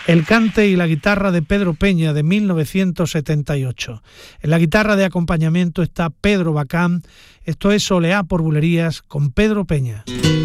El cante y la guitarra de Pedro Peña, de 1978. En la guitarra de acompañamiento está Pedro Bacán. Esto es Soleá por Bulerías con Pedro Peña.